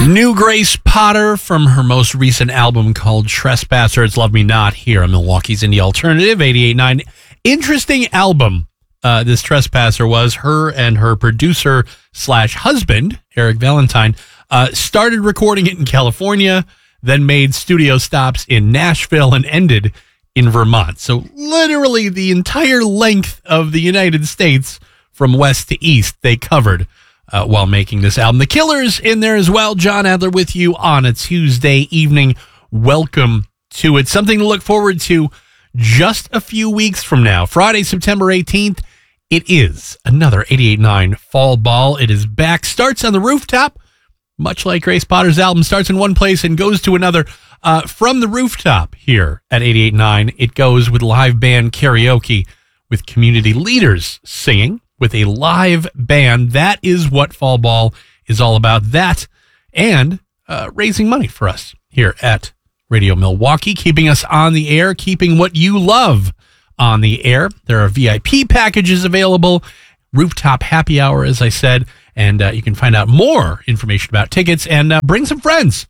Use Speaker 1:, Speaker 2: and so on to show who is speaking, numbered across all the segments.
Speaker 1: New Grace Potter from her most recent album called Trespasser. It's Love Me Not here on Milwaukee's Indie Alternative 88.9. Interesting album. This Trespasser was. Her and her producer / husband, Eric Valentine, started recording it in California, then made studio stops in Nashville and ended in Vermont. So literally the entire length of the United States from west to east they covered while making this album. The Killers in there as well. John Adler with you on a Tuesday evening. Welcome to it. Something to look forward to just a few weeks from now. Friday, September 18th, it is another 88.9 Fall Ball. It is back. Starts on the rooftop, much like Grace Potter's album. Starts in one place and goes to another. From the rooftop here at 88.9, it goes with live band karaoke with community leaders singing with a live band. That is what Fall Ball is all about. That and raising money for us here at Radio Milwaukee, keeping us on the air, keeping what you love on the air. There are VIP packages available, rooftop happy hour, as I said, and you can find out more information about tickets and bring some friends.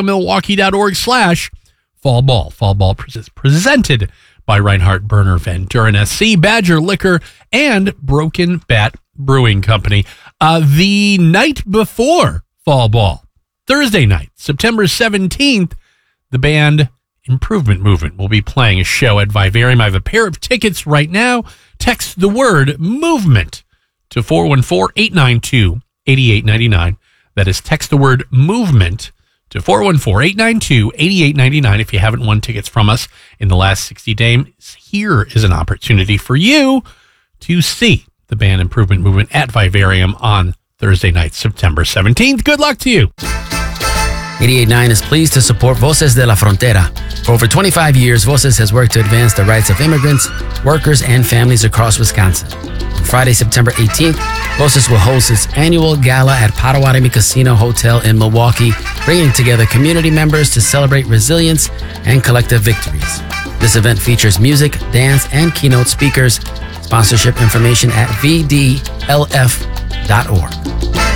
Speaker 1: RadioMilwaukee.org/Fall Ball. Fall Ball is presented by Reinhardt Berner Van Duren SC, Badger Liquor, and Broken Bat Brewing Company. The night before Fall Ball, Thursday night, September 17th, the band Improvement Movement will be playing a show at Vivarium. I have a pair of tickets right now. Text the word movement to 414-892-8899. That is, text the word movement to 414-892-8899. If you haven't won tickets from us in the last 60 days, here is an opportunity for you to see the band Improvement Movement at Vivarium on Thursday night, September 17th. Good luck to you.
Speaker 2: 88.9 is pleased to support Voces de la Frontera. For over 25 years, Voces has worked to advance the rights of immigrants, workers, and families across Wisconsin. On Friday, September 18th, Voces will host its annual gala at Potawatomi Casino Hotel in Milwaukee, bringing together community members to celebrate resilience and collective victories. This event features music, dance, and keynote speakers. Sponsorship information at vdlf.org.